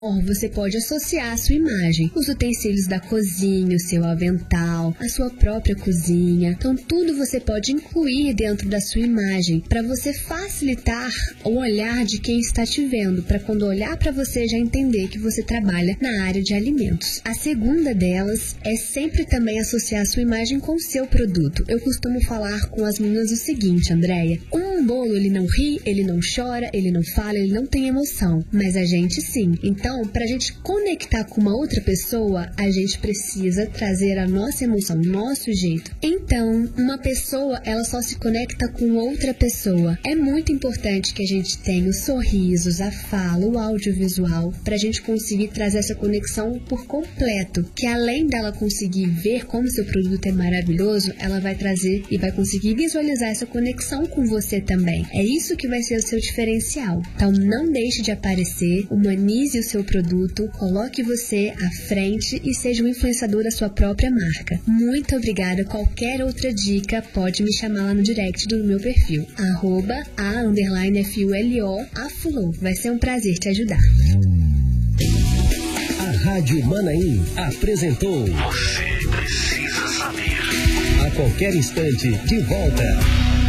Você pode associar a sua imagem, os utensílios da cozinha, o seu avental, a sua própria cozinha. Então, tudo você pode incluir dentro da sua imagem para você facilitar o olhar de quem está te vendo, para quando olhar para você já entender que você trabalha na área de alimentos. A segunda delas é sempre também associar a sua imagem com o seu produto. Eu costumo falar com as meninas o seguinte, Andréia: um bolo ele não ri, ele não chora, ele não fala, ele não tem emoção, mas a gente sim. Então, para a gente conectar com uma outra pessoa, a gente precisa trazer a nossa emoção, o nosso jeito. Então, uma pessoa, ela só se conecta com outra pessoa. É muito importante que a gente tenha os sorrisos, a fala, o audiovisual, para a gente conseguir trazer essa conexão por completo. Que além dela conseguir ver como seu produto é maravilhoso, ela vai trazer e vai conseguir visualizar essa conexão com você também. É isso que vai ser o seu diferencial. Então, não deixe de aparecer, humanize o seu produto, coloque você à frente e seja um influenciador da sua própria marca. Muito obrigada. Qualquer outra dica, pode me chamar lá no direct do meu perfil, @a_fulo, afulo. Vai ser um prazer te ajudar. A Rádio Manaim apresentou Você precisa saber. A qualquer instante, de volta.